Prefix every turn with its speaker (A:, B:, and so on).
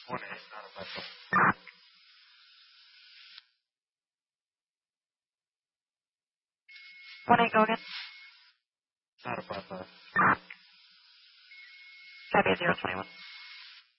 A: Morning, not a bad one.
B: Morning, go again.
A: Not a bad one.
B: Copy 021.